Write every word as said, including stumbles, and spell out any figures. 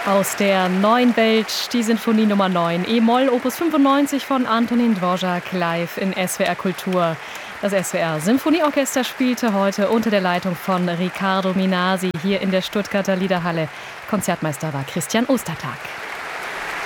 Aus der neuen Welt, die Sinfonie Nummer neun, E-Moll, Opus fünfundneunzig von Antonín Dvořák, live in S W R Kultur. Das S W R Symphonieorchester spielte heute unter der Leitung von Riccardo Minasi hier in der Stuttgarter Liederhalle. Konzertmeister war Christian Ostertag.